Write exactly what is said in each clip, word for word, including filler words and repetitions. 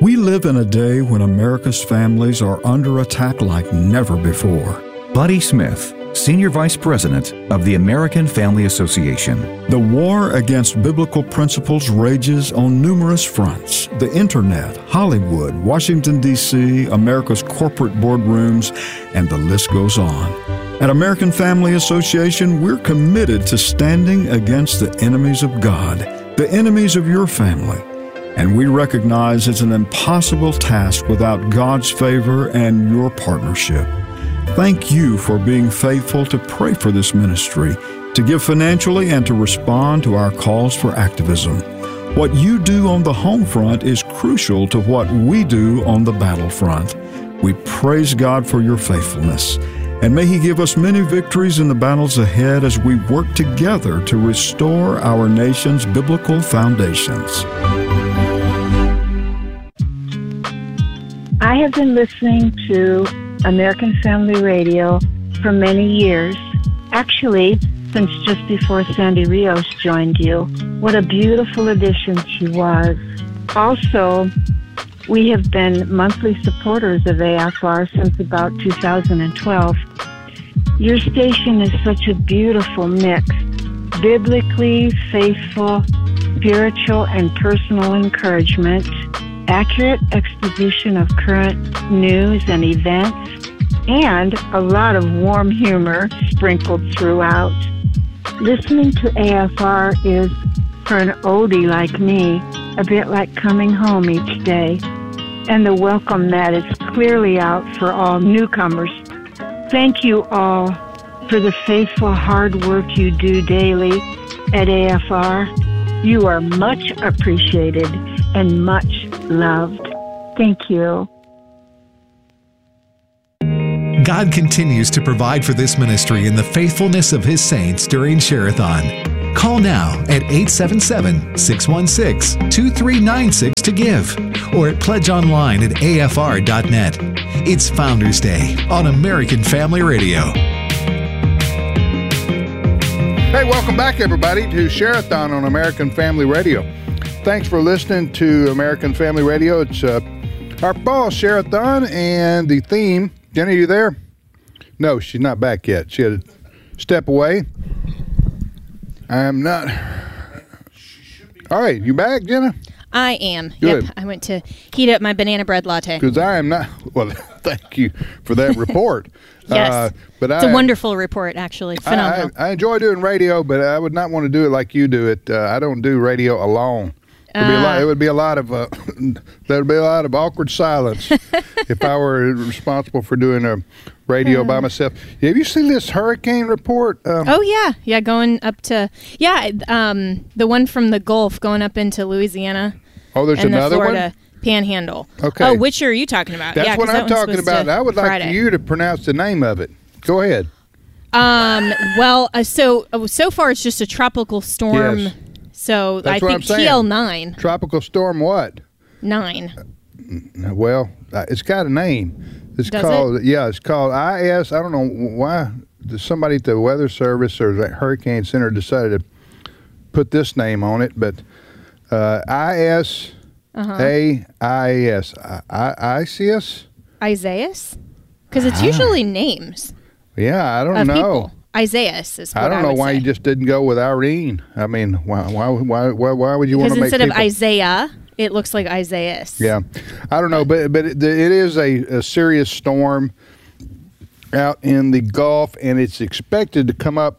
We live in a day when America's families are under attack like never before. Buddy Smith, Senior Vice President of the American Family Association. The war against biblical principles rages on numerous fronts. The internet, Hollywood, Washington, D C, America's corporate boardrooms, and the list goes on. At American Family Association, we're committed to standing against the enemies of God, the enemies of your family. And we recognize it's an impossible task without God's favor and your partnership. Thank you for being faithful to pray for this ministry, to give financially, and to respond to our calls for activism. What you do on the home front is crucial to what we do on the battlefront. We praise God for your faithfulness, and may He give us many victories in the battles ahead as we work together to restore our nation's biblical foundations. I have been listening to American Family Radio for many years. Actually, since just before Sandy Rios joined you. What a beautiful addition she was. Also, we have been monthly supporters of A F R since about two thousand twelve. Your station is such a beautiful mix. Biblically faithful, spiritual and personal encouragement, accurate exposition of current news and events, and a lot of warm humor sprinkled throughout. Listening to A F R is, for an oldie like me, a bit like coming home each day, and the welcome mat is clearly out for all newcomers. Thank you all for the faithful hard work you do daily at A F R. You are much appreciated and much loved. Thank you. God continues to provide for this ministry in the faithfulness of His saints during Share-a-thon. Call now at eight seven seven, six one six, two three nine six to give, or at pledge online at A F R dot net. It's Founders Day on American Family Radio. Hey, welcome back, everybody, to Share-a-thon on American Family Radio. Thanks for listening to American Family Radio. It's uh, our fall Share-a-thon, and the theme... Jenny, are you there? No, she's not back yet. She had to step away. I'm not... All right, you back, Jenna? I am. Good. Yep, I went to heat up my banana bread latte. Because I am not... Well, thank you for that report. Yes. Uh, but it's I, a wonderful report, actually. Phenomenal. I, I enjoy doing radio, but I would not want to do it like you do it. Uh, I don't do radio alone. It'd be a lot, it would be a lot of uh, there would be a lot of awkward silence if I were responsible for doing a radio uh, by myself. Have you seen this hurricane report? Um, oh yeah, yeah, going up to yeah, um, the one from the Gulf going up into Louisiana. Oh, there's and another the Florida one. Panhandle. Okay. Oh, which are you talking about? That's yeah, what I'm that talking about. I would like Friday. you to pronounce the name of it. Go ahead. Um. Well, uh, so uh, so far it's just a tropical storm. Yes. So That's I what think I'm saying. T L nine. Tropical storm what? Nine. Well, uh, it's got a name. It's Does called it? yeah. It's called I S. I don't know why. Somebody at the Weather Service or the Hurricane Center decided to put this name on it, but uh, I S A I S I C S Isaias? Because it's Ah. usually names Yeah, I don't of know. people. Isaias is what I don't know would why say. you just didn't go with Irene. I mean, why why why why, why would you want Because to make instead of people... Isaiah, it looks like Isaias. Yeah, I don't know, but but it, it is a, a serious storm out in the Gulf, and it's expected to come up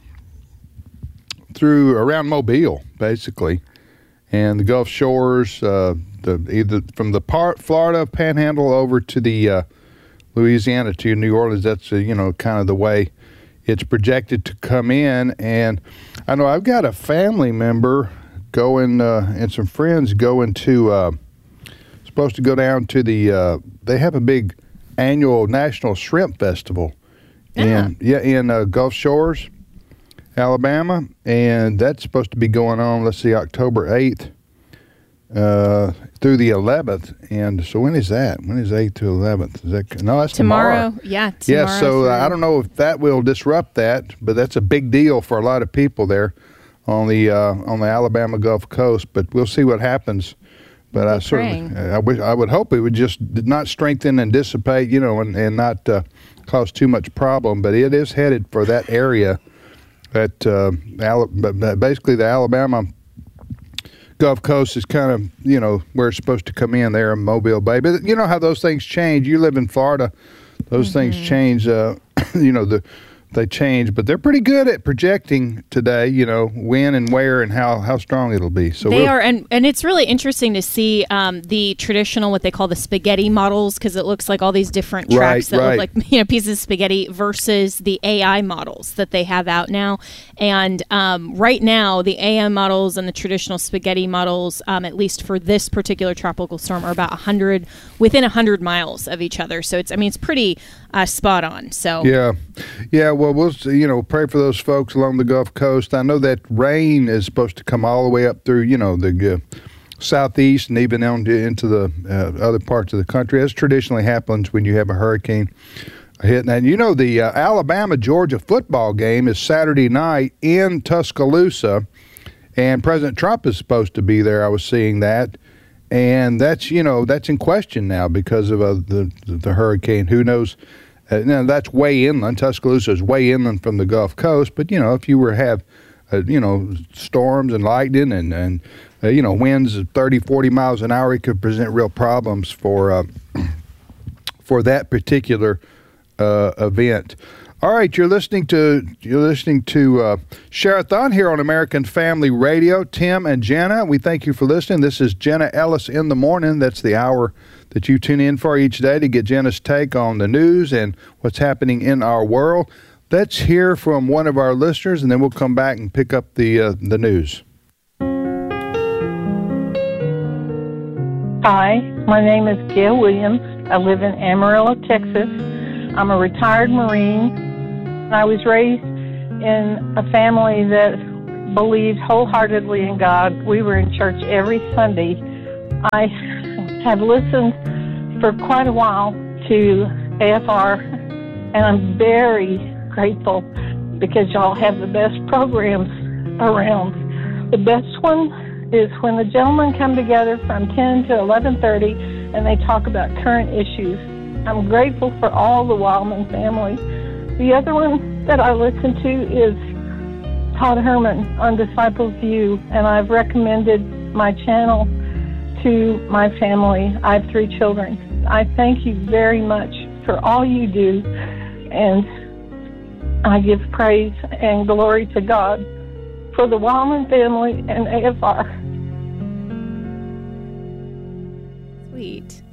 through around Mobile, basically, and the Gulf shores, uh, the either from the part Florida Panhandle over to the uh, Louisiana to New Orleans. That's uh, you know kind of the way it's projected to come in. And I know I've got a family member going uh, and some friends going to uh, supposed to go down to the uh, they have a big annual National Shrimp Festival in yeah in uh, Gulf Shores, Alabama, and that's supposed to be going on, let's see, October eighth uh, through the eleventh. And so when is that? When is eighth to eleventh? Is that no? That's tomorrow. Tomorrow, yeah. Tomorrow Yeah, so uh, I don't know if that will disrupt that, but that's a big deal for a lot of people there on the uh, on the Alabama Gulf Coast. But we'll see what happens But We're I certainly, praying. I wish, I would hope it would just not strengthen and dissipate, you know, and, and not uh, cause too much problem. But it is headed for that area, that uh, Ala- basically the Alabama Gulf Coast is kind of, you know, where it's supposed to come in there in Mobile Bay. But you know how those things change. You live in Florida, those mm-hmm. things change. Uh, you know the. They change, but they're pretty good at projecting today, you know, when and where and how, how strong it'll be. So they we'll, are, and, and it's really interesting to see um, the traditional, what they call the spaghetti models, because it looks like all these different tracks right, that right. look like, you know, pieces of spaghetti versus the A I models that they have out now. And um, right now, the A I models and the traditional spaghetti models, um, at least for this particular tropical storm, are about one hundred, within one hundred miles of each other. So it's, I mean, it's pretty uh, spot on. So yeah, yeah. Well, we'll you know pray for those folks along the Gulf Coast. I know that rain is supposed to come all the way up through, you know, the uh, southeast and even on to, into the uh, other parts of the country, as traditionally happens when you have a hurricane hitting. And you know, the uh, Alabama Georgia football game is Saturday night in Tuscaloosa, and President Trump is supposed to be there. I was seeing that. And that's, you know, that's in question now because of uh, the, the the hurricane. Who knows? Uh, now, that's way inland. Tuscaloosa is way inland from the Gulf Coast. But, you know, if you were to have, uh, you know, storms and lightning and, and uh, you know, winds of thirty, forty miles an hour, it could present real problems for, uh, for that particular uh, event. All right, you're listening to you're listening to uh, Share-a-thon here on American Family Radio. Tim and Jenna, we thank you for listening. This is Jenna Ellis in the Morning. That's the hour that you tune in for each day to get Jenna's take on the news and what's happening in our world. Let's hear from one of our listeners, and then we'll come back and pick up the uh, the news. Hi, my name is Gail Williams. I live in Amarillo, Texas. I'm a retired Marine. I was raised in a family that believed wholeheartedly in God. We were in church every Sunday. I have listened for quite a while to A F R, and I'm very grateful because y'all have the best programs around. The best one is when the gentlemen come together from ten to eleven thirty and they talk about current issues. I'm grateful for all the Wildman family. The other one that I listen to is Todd Herman on Disciples View, and I've recommended my channel to my family. I have three children. I thank you very much for all you do, and I give praise and glory to God for the Wildman family and A F R. Sweet.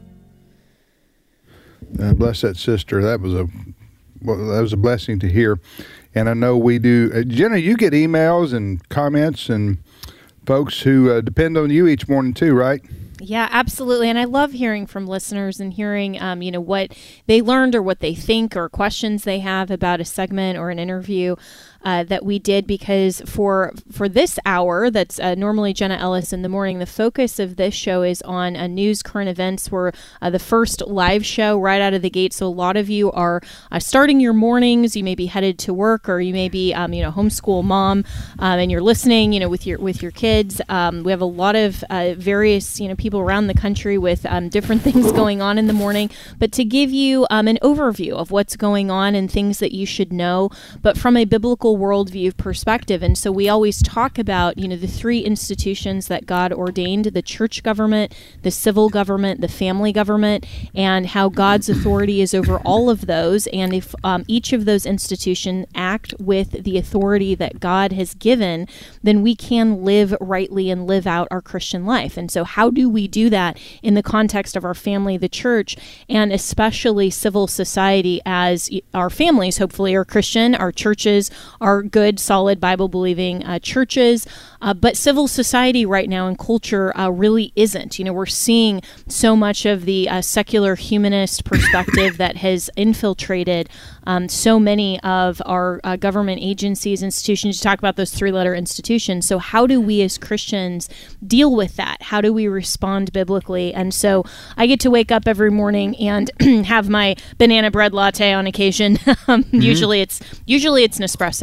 Uh, bless that sister. That was a well, that was a blessing to hear. And I know we do. Uh, Jenna, you get emails and comments and folks who uh, depend on you each morning too, right? Yeah, absolutely. And I love hearing from listeners and hearing, um, you know, what they learned or what they think or questions they have about a segment or an interview uh, that we did, because for for this hour, that's uh, normally Jenna Ellis in the Morning, the focus of this show is on uh, news, current events. We're uh, the first live show right out of the gate. So a lot of you are uh, starting your mornings. You may be headed to work, or you may be, um, you know, homeschool mom, um, and you're listening, you know, with your with your kids. Um, we have a lot of uh, various, you know, people around the country with um, different things going on in the morning, but to give you um, an overview of what's going on and things that you should know, but from a biblical worldview perspective. And so we always talk about, you know, the three institutions that God ordained: the church government, the civil government, the family government, and how God's authority is over all of those. And if um, each of those institutions act with the authority that God has given, then we can live rightly and live out our Christian life. And so how do we do that in the context of our family, the church, and especially civil society, as our families hopefully are Christian, our churches are good, solid, Bible-believing uh, churches, uh, but civil society right now and culture uh, really isn't. You know, we're seeing so much of the uh, secular humanist perspective that has infiltrated um, so many of our uh, government agencies, institutions. You talk about those three-letter institutions. So how do we as Christians deal with that? How do we respond biblically? And so I get to wake up every morning and have my banana bread latte on occasion. um, mm-hmm. Usually it's usually it's Nespresso.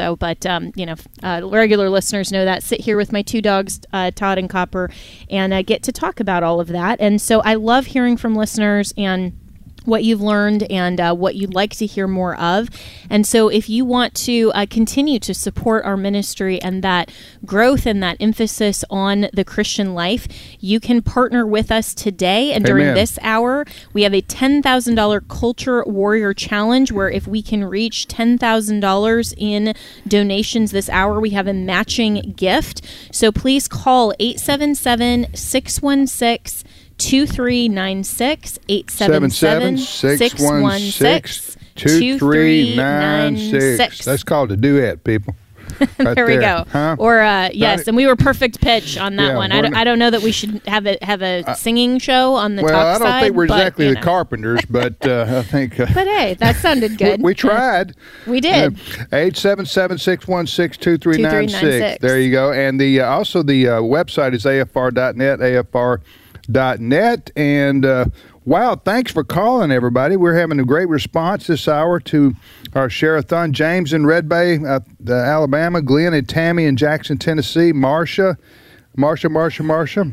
also, but um, you know, uh, regular listeners know that. Sit here with my two dogs, uh, Todd and Copper, and uh, get to talk about all of that. And so I love hearing from listeners and what you've learned and uh, what you'd like to hear more of. And so if you want to uh, continue to support our ministry and that growth and that emphasis on the Christian life, you can partner with us today. And during Amen. this hour, we have a ten thousand dollars Culture Warrior Challenge, where if we can reach ten thousand dollars in donations this hour, we have a matching gift. So please call eight seven seven, six one six, two three nine six, eight seven seven, six one six, two three nine six. That's called a duet, people. Right there we go. Huh? Or uh, yes, and we were perfect pitch on that Yeah, one. I we're don't, not- I don't know that we should have a have a Uh, singing show on the Well, talk I don't side, think we're but, exactly you the know. Carpenters, but uh, I think... Uh, But hey, that sounded we, good. we tried. We did. eight seven seven, six one six, two three nine six. There you go. And the uh, also the uh, website is A F R dot net, A F R dot net. And uh, wow, thanks for calling, everybody. We're having a great response this hour to our share-a-thon. James in Red Bay, uh, uh, Alabama. Glenn and Tammy in Jackson, Tennessee. Marcia, Marcia, Marcia, Marcia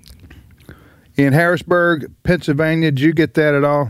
in Harrisburg, Pennsylvania. Did you get that at all?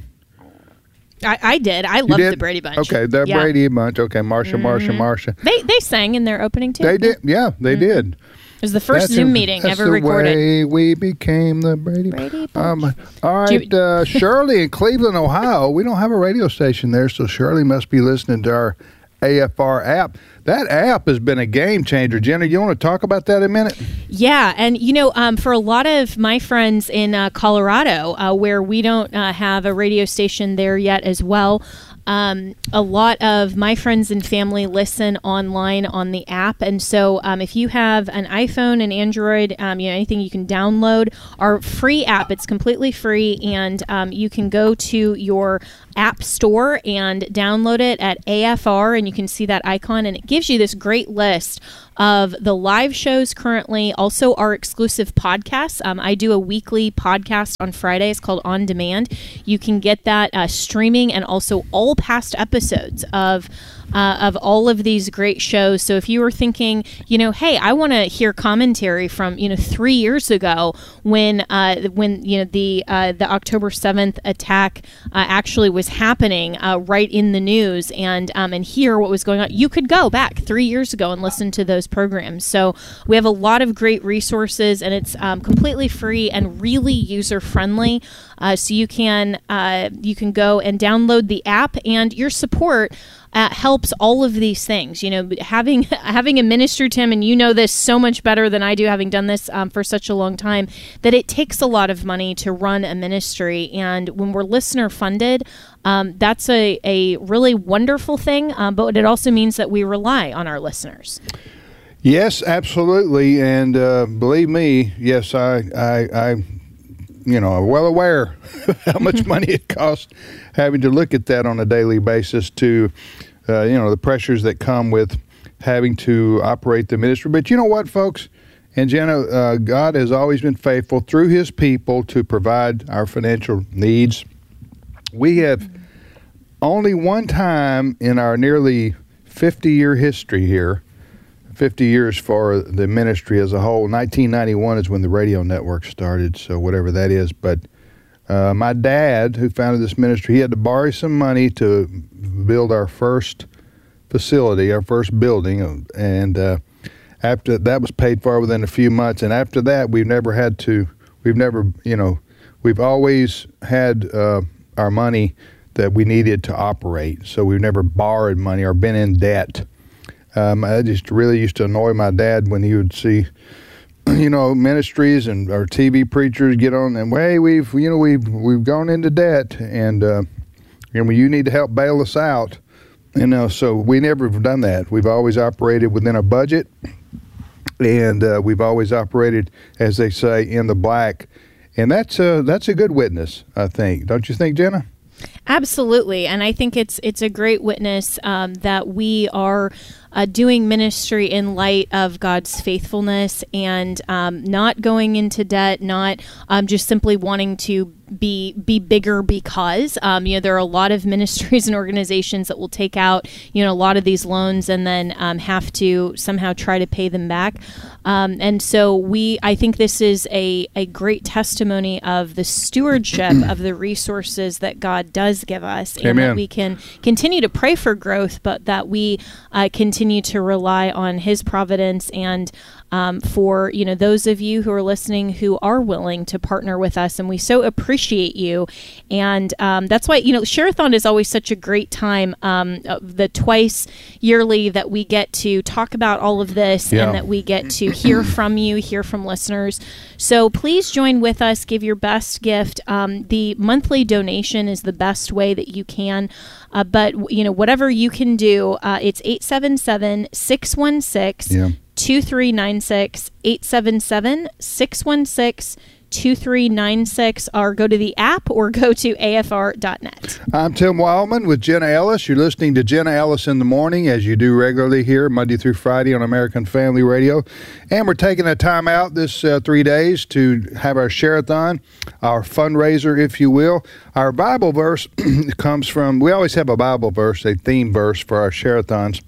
I, I did. I You loved did? the Brady Bunch. Okay, the Yeah. Brady Bunch. Okay, Marcia, Marcia, Marcia. They they sang in their opening too. They did. Yeah, they Mm-hmm. did. It was the first That's Zoom the- meeting that's ever the recorded. way we became the Brady. Brady Bunch. Um, all Do you- right, uh, Shirley in Cleveland, Ohio. We don't have a radio station there, so Shirley must be listening to our A F R app. That app has been a game changer. Jenna, you want to talk about that a minute? Yeah, and you know, um, for a lot of my friends in uh, Colorado, uh, where we don't uh, have a radio station there yet as well, um, a lot of my friends and family listen online on the app. And so um, if you have an iPhone, an Android, um, you know, anything, you can download our free app. It's completely free, and um, you can go to your app store and download it at A F R, and you can see that icon, and it gives you this great list of the live shows currently, also our exclusive podcasts. Um, I do a weekly podcast on Fridays called On Demand. You can get that uh, streaming, and also all past episodes of uh, of all of these great shows. So if you were thinking, you know, hey, I want to hear commentary from, you know, three years ago when uh, when you know the uh, the October seventh attack uh, actually was happening uh, right in the news, and um, and hear what was going on, you could go back three years ago and listen to those programs. So we have a lot of great resources, and it's um, completely free and really user friendly. Uh, so you can uh, you can go and download the app, and your support uh, helps all of these things. You know, having having a ministry, Tim, and you know this so much better than I do, having done this um, for such a long time, that it takes a lot of money to run a ministry, and when we're listener funded, um, that's a a really wonderful thing. Um, but it also means that we rely on our listeners. Yes, absolutely. And uh, believe me, yes, I, I, I, you know, I'm well aware of how much money it costs having to look at that on a daily basis to, uh, you know, the pressures that come with having to operate the ministry. But you know what, folks? And Jenna, uh, God has always been faithful through his people to provide our financial needs. We have only one time in our nearly fifty-year history here, fifty years for the ministry as a whole. nineteen ninety-one is when the radio network started, so whatever that is. But uh, my dad, who founded this ministry, he had to borrow some money to build our first facility, our first building, and uh, after that was paid for within a few months. And after that, we've never had to, we've never, you know, we've always had uh, our money that we needed to operate. So we've never borrowed money or been in debt. Um, I just really used to annoy my dad when he would see, you know, ministries and or T V preachers get on and, hey, we've, you know, we've we've gone into debt, and uh, and you need to help bail us out. You know, so we never have done that. We've always operated within a budget, and uh, we've always operated, as they say, in the black, and that's a that's a good witness, I think. Don't you think, Jenna? Absolutely, and I think it's it's a great witness um, that we are uh, doing ministry in light of God's faithfulness and um, not going into debt, not um, just simply wanting to be be bigger because um, you know there are a lot of ministries and organizations that will take out you know a lot of these loans and then um, have to somehow try to pay them back, um, and so we I think this is a a great testimony of the stewardship of the resources that God does give us, and Amen. that we can continue to pray for growth, but that we uh, continue to rely on His providence. And Um, for you know those of you who are listening who are willing to partner with us, and we so appreciate you. And um, that's why you know Share-a-thon is always such a great time. Um, the twice yearly that we get to talk about all of this, yeah. and that we get to hear from you, hear from listeners. So please join with us. Give your best gift. Um, the monthly donation is the best way that you can. Uh, but you know whatever you can do, uh, it's eight seven seven, six one six Yeah. two three nine six, eight seven seven, six one six, two three nine six, or go to the app or go to A F R dot net. I'm Tim Wildman with Jenna Ellis. You're listening to Jenna Ellis in the Morning, as you do regularly here, Monday through Friday on American Family Radio. And we're taking a time out this uh, three days to have our Share-a-thon, our fundraiser, if you will. Our Bible verse comes from, we always have a Bible verse, a theme verse for our Share-a-thons.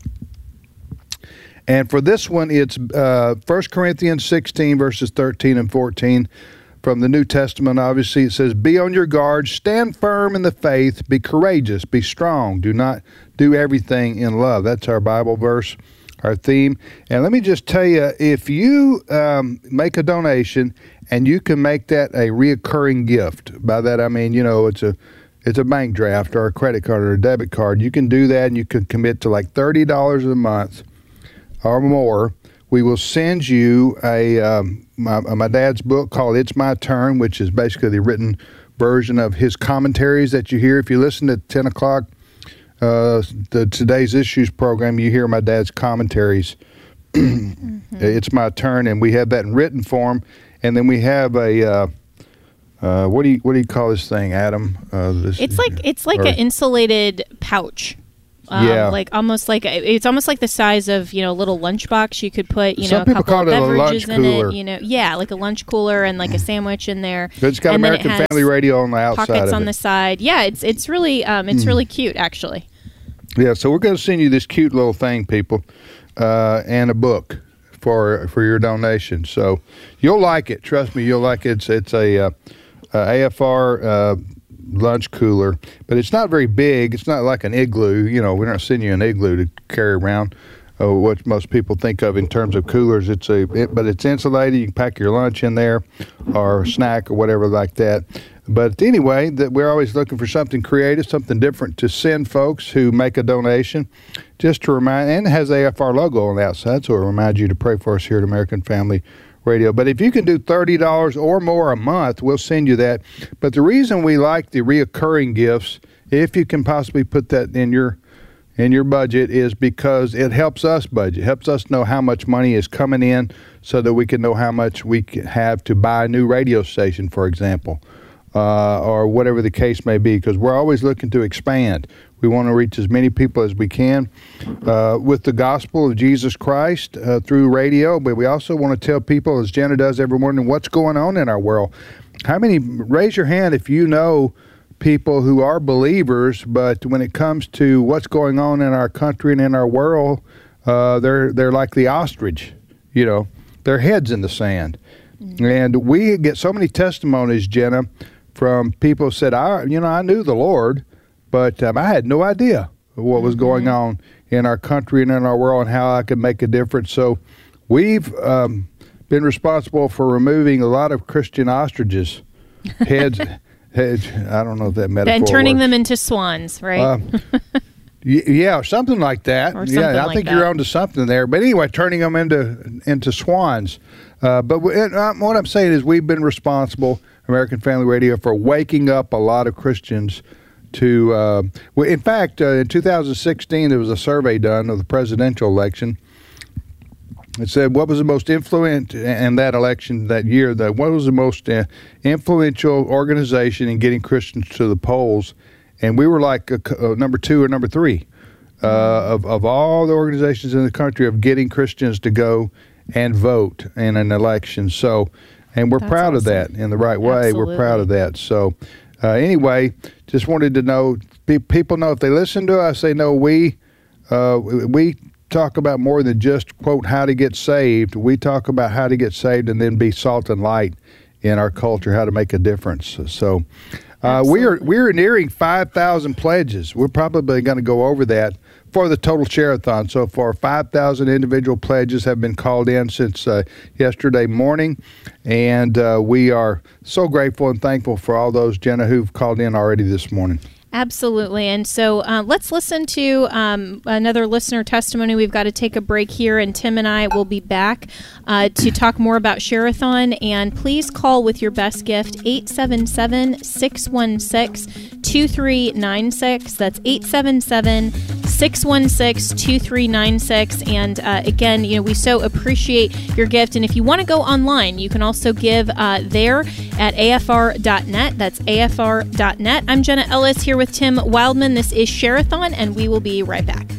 And for this one, it's uh, First Corinthians sixteen, verses thirteen and fourteen. From the New Testament, obviously, it says, "Be on your guard, stand firm in the faith, be courageous, be strong. Do not do everything in love." That's our Bible verse, our theme. And let me just tell you, if you um, make a donation and you can make that a reoccurring gift, by that I mean, you know, it's a it's a bank draft or a credit card or a debit card. You can do that, and you can commit to like thirty dollars a month or more. We will send you a um, my, my dad's book called It's My Turn, which is basically the written version of his commentaries that you hear. If you listen to ten o'clock, uh, the Today's Issues program, you hear my dad's commentaries. mm-hmm. It's My Turn, and we have that in written form. And then we have a uh, uh, what do you what do you call this thing, Adam? Uh, this, It's like it's like or, an insulated pouch. Um, Yeah. like almost like a, it's almost like the size of you know a little lunchbox. You could put you Some know a people couple call of it a beverages lunch in cooler. it. You know, yeah, like a lunch cooler and like a sandwich in there. But it's got and then it American has Family Radio on the outside pockets of on it. the side. Yeah, it's it's really um, it's really cute actually. Yeah, so we're going to send you this cute little thing, people, uh, and a book for for your donation. So you'll like it. Trust me, you'll like it. It's, it's a, uh, a A F R uh, lunch cooler, but it's not very big. It's not like an igloo. You know, we're not sending you an igloo to carry around. Uh, what most people think of in terms of coolers. It's a, it, but it's insulated. You can pack your lunch in there, or snack, or whatever like that. But anyway, that we're always looking for something creative, something different to send folks who make a donation, just to remind. And it has the A F R logo on the outside, so it reminds you to pray for us here at American Family Radio. But if you can do thirty dollars or more a month, we'll send you that. But the reason we like the reoccurring gifts, if you can possibly put that in your in your budget, is because it helps us budget, helps us know how much money is coming in so that we can know how much we have to buy a new radio station, for example, uh, or whatever the case may be, because we're always looking to expand. We want to reach as many people as we can uh, with the gospel of Jesus Christ uh, through radio, but we also want to tell people, as Jenna does every morning, what's going on in our world. How many, raise your hand if you know people who are believers, but when it comes to what's going on in our country and in our world, uh, they're they're like the ostrich, you know, their heads in the sand. Mm-hmm. And we get so many testimonies, Jenna, from people who said, I, you know, I knew the Lord, but um, I had no idea what was mm-hmm. going on in our country and in our world and how I could make a difference. So we've um, been responsible for removing a lot of Christian ostriches' heads. heads I don't know if that metaphor And turning works. them into swans, right? Uh, y- yeah, something like that. Or something yeah, I like think that. you're onto something there. But anyway, turning them into into swans. Uh, but we, and, uh, what I'm saying is we've been responsible, American Family Radio, for waking up a lot of Christians to, uh, well, in fact, uh, in two thousand sixteen, there was a survey done of the presidential election. It said, what was the most influent in that election that year? That what was the most uh, influential organization in getting Christians to the polls? And we were like uh, uh, number two or number three. uh, of, of all the organizations in the country of getting Christians to go and vote in an election. So, and we're That's proud awesome. of that in the right way. Absolutely. We're proud of that. So, uh, anyway, just wanted to know, pe- people know if they listen to us, they know we, uh, we talk about more than just, quote, how to get saved. We talk about how to get saved and then be salt and light in our culture, how to make a difference. So, uh, we are we're nearing five thousand pledges. We're probably going to go over that for the total share-a-thon so far. five thousand individual pledges have been called in since uh, yesterday morning, and uh, we are so grateful and thankful for all those, Jenna, who've called in already this morning. Absolutely. And so uh, let's listen to um, another listener testimony. We've got to take a break here, and Tim and I will be back uh, to talk more about Share-a-thon. And please call with your best gift, eight seven seven, six one six, two three nine six. That's eight seven seven, six one six, two three nine six. And uh, again, you know, we so appreciate your gift. And if you want to go online, you can also give uh, there at A F R dot net. That's A F R dot net. I'm Jenna Ellis here with Tim Wildman. This is Share-a-thon, and we will be right back.